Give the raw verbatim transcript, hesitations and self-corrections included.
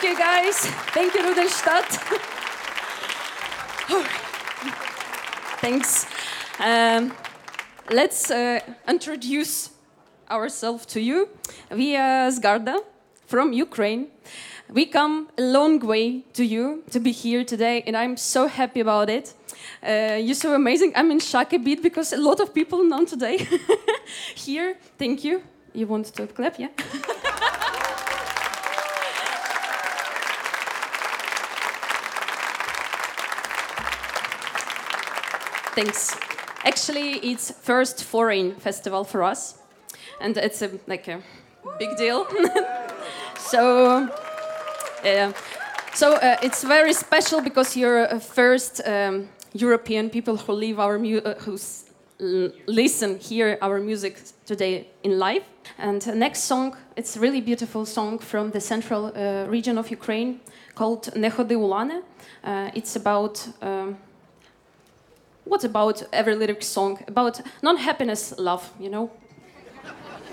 you, guys. Thank you, Rudenstadt. Thanks. Um, let's uh, introduce ourselves to you. We are Zgarda from Ukraine. We come a long way to you to be here today, and I'm so happy about it. Uh, you're so amazing. I'm in shock a bit because a lot of people know today here. Thank you. You want to clap, yeah? Thanks. Actually, it's first foreign festival for us, and it's a, like a big deal. so, uh, so uh, it's very special because you're a first um, European people who live our mu- uh, who s- l- listen, hear our music today in live. And the next song, it's a really beautiful song from the central uh, region of Ukraine called "Не ходи у лани." Uh, it's about. Um, What about every lyric song? About non-happiness, love, you know?